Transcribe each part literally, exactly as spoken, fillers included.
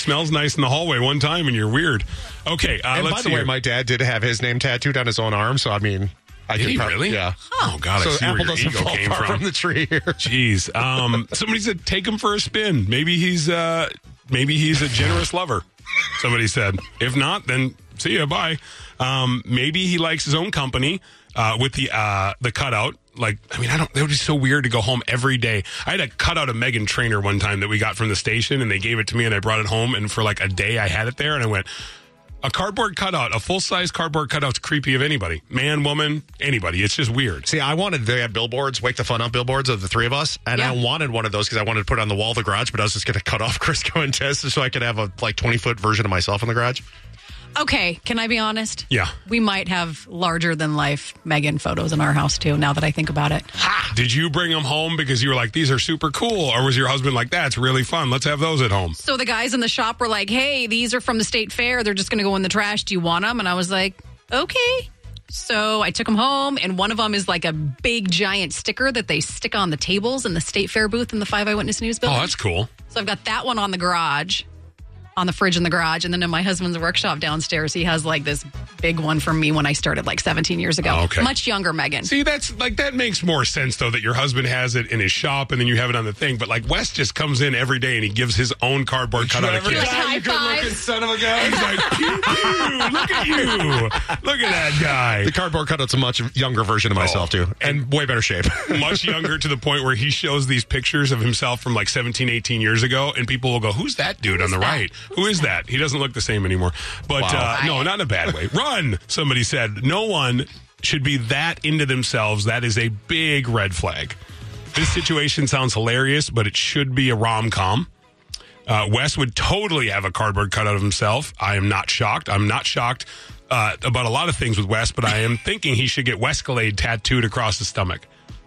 smells nice in the hallway one time and you're weird. Okay, uh, and let's by the see way, here. my dad did have his name tattooed on his own arm, so I mean, I Did could he prob- really? Yeah. Oh God, So I see apple where your doesn't ego fall came far from. from the tree here. Jeez. Um, somebody said take him for a spin. Maybe he's uh, maybe he's a generous lover. Somebody said. If not, then see ya. Bye. Um, maybe he likes his own company uh, with the uh, the cutout. Like, I mean, I don't. It would be so weird to go home every day. I had a cutout of Megan Trainor one time that we got from the station, and they gave it to me, and I brought it home, and for like a day, I had it there, and I went. A cardboard cutout, a full-size cardboard cutout's creepy of anybody. Man, woman, anybody. It's just weird. See, I wanted, they had billboards, Wake the Fun Up billboards of the three of us, and Yeah. I wanted one of those because I wanted to put it on the wall of the garage, but I was just going to cut off Crisco and Tess so I could have a like twenty-foot version of myself in the garage. Okay, can I be honest? Yeah. We might have larger-than-life Megan photos in our house, too, now that I think about it. Ha! Did you bring them home because you were like, these are super cool? Or was your husband like, that's really fun. Let's have those at home. So the guys in the shop were like, hey, these are from the state fair. They're just going to go in the trash. Do you want them? And I was like, okay. So I took them home, and one of them is like a big, giant sticker that they stick on the tables in the state fair booth in the Five Eyewitness News building. Oh, that's cool. So I've got that one on the garage, on the fridge in the garage. And then in my husband's workshop downstairs, he has like this big one from me when I started like seventeen years ago. Oh, okay. Much younger Megan. See, that's like, that makes more sense, though, that your husband has it in his shop and then you have it on the thing. But like, Wes just comes in every day and he gives his own cardboard cutout of Like kids. high fives. son of a gun. He's like, pew, pew, look at you. Look at that guy. The cardboard cutout's a much younger version of myself, Oh. too, and way better shape. Much younger to the point where he shows these pictures of himself from like seventeen, eighteen years ago, and people will go, who's that dude on the that? right? Who is that? He doesn't look the same anymore. But Wow. uh, no, not in a bad way. Run, somebody said. No one should be that into themselves. That is a big red flag. This situation sounds hilarious, but it should be a rom-com. Uh, Wes would totally have a cardboard cutout of himself. I am not shocked. I'm not shocked uh, about a lot of things with Wes, but I am thinking he should get Wescalade tattooed across his stomach.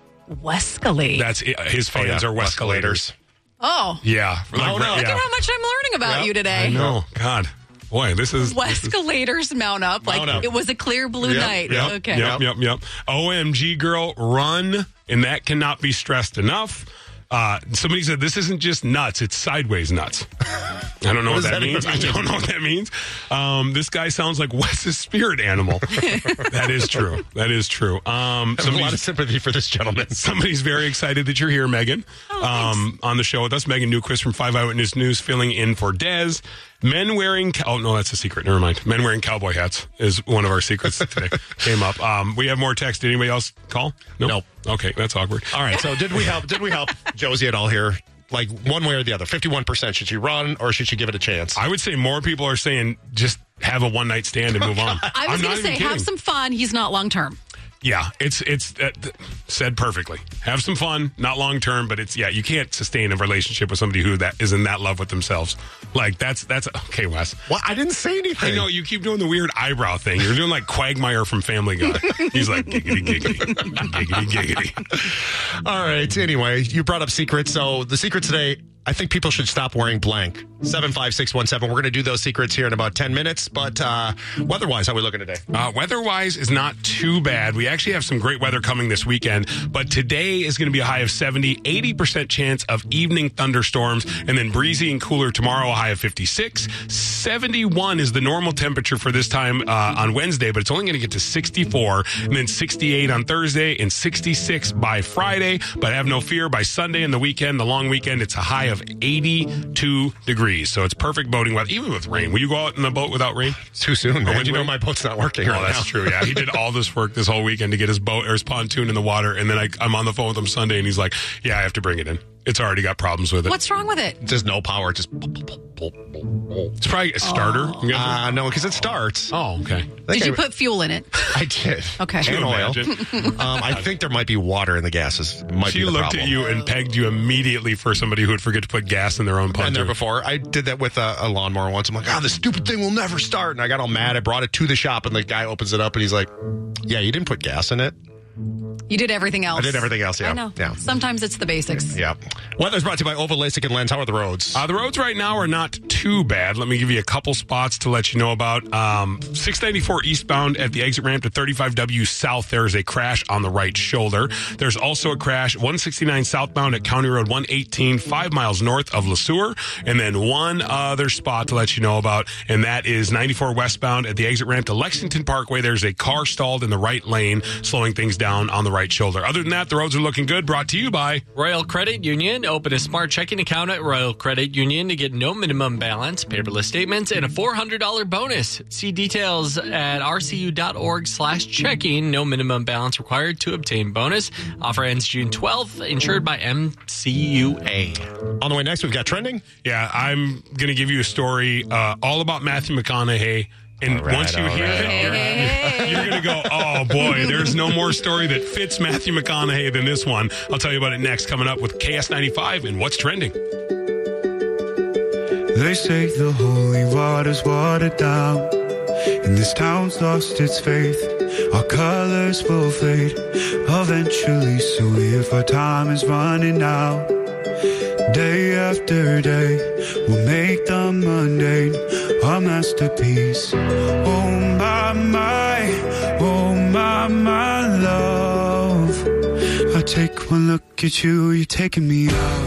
Wescalade. That's his fans yeah, are Wescalators. Oh, Yeah. No, no. look yeah. at how much I'm learning about Yep. you today. I know. God. Boy, this is... Wescalators mount up. Like Mount up. it was a clear blue Yep, night. yep, Okay. Yep, yep, yep. O M G, girl, run. And that cannot be stressed enough. Uh, somebody said this isn't just nuts, it's sideways nuts. I don't know what, What does that that means. I even don't know what that means. Um, this guy sounds like Wes's spirit animal. That is true. That is true. Um, I have a lot of somebody's, sympathy for this gentleman. somebody's very excited that you're here, Megan, um, on the show with us. Megan Newquist from Five Eyewitness News filling in for Dez. Men wearing, oh no, that's a secret. Never mind. Men wearing cowboy hats is one of our secrets today. Came up. Um, we have more text. Did anybody else call? No. Nope. Okay, that's awkward. All right, so did we help? Did we help Josie at all here? Like one way or the other, fifty-one percent. Should she run or should she give it a chance? I would say more people are saying just have a one night stand and move on. I was I'm going not to say, even have kidding. some fun. He's not long term. Yeah, it's it's uh, th- said perfectly. Have some fun, not long term, but it's yeah. You can't sustain a relationship with somebody who that is in that love with themselves. Like that's that's okay, Wes. Well, I didn't say anything. I know you keep doing the weird eyebrow thing. You're doing like Quagmire from Family Guy. He's like giggity giggity giggity giggity. All right. Anyway, you brought up secrets. So the secret today, I think people should stop wearing blank. seven five six one seven. We're going to do those secrets here in about ten minutes. But uh, weather-wise, how are we looking today? Uh, weather-wise is not too bad. We actually have some great weather coming this weekend, but today is going to be a high of seventy, eighty percent chance of evening thunderstorms, and then breezy and cooler tomorrow, a high of fifty-six. seventy-one is the normal temperature for this time uh, on Wednesday, but it's only going to get to sixty-four, and then sixty-eight on Thursday, and sixty-six by Friday. But have no fear, by Sunday and the weekend, the long weekend, it's a high of eighty-two degrees. So it's perfect boating weather, even with rain. Will you go out in the boat without rain? Too soon, man. when You we- know my boat's not working Oh, right that's now. true. Yeah, he did all this work this whole weekend to get his boat or his pontoon in the water, and then I, I'm on the phone with him Sunday, and he's like, "Yeah, I have to bring it in. It's already got problems with it. What's wrong with it? Just no power. Just. It's probably a starter." You guys- Uh, no, because it starts. oh, okay. Did I- you put fuel in it? I did. Okay. Can And you oil. imagine? Um, I think there might be water in the gases. It might She be the looked problem. at you and pegged you immediately for somebody who would forget to put gas in their own Been there pontoon. before. I did that with a, a lawnmower once. I'm like, oh, this stupid thing will never start. And I got all mad. I brought it to the shop, and the guy opens it up, and he's like, yeah, you didn't put gas in it. You did everything else. I did everything else, yeah. I know. Yeah. Sometimes it's the basics. Yeah. Weather's brought to you by Oval LASIK and Lens. How are the roads? Uh, the roads right now are not too bad. Let me give you a couple spots to let you know about. Um, six ninety-four eastbound at the exit ramp to thirty-five W south, there is a crash on the right shoulder. There's also a crash one sixty-nine southbound at County Road one eighteen, five miles north of Le Sueur. And then one other spot to let you know about, and that is ninety-four westbound at the exit ramp to Lexington Parkway. There's a car stalled in the right lane, slowing things down on the right shoulder. Other than that, the roads are looking good. Brought to you by Royal Credit Union. Open a smart checking account at Royal Credit Union to get no minimum balance, paperless statements, and a four hundred dollars bonus. See details at rcu.org slash checking. No minimum balance required to obtain bonus. Offer ends June twelfth. Insured by M C U A. On the way next, we've got trending. Yeah, I'm going to give you a story uh, all about Matthew McConaughey. And right, once you hear right, it, you're, hey. you're going to go, oh, boy, there's no more story that fits Matthew McConaughey than this one. I'll tell you about it next, coming up with K S ninety-five and What's Trending. They say the holy water's watered down, and this town's lost its faith. Our colors will fade eventually, so if our time is running out, day after day, we'll make the mundane our masterpiece. Oh my, my, oh my, my love. I take one look at you, you're taking me out.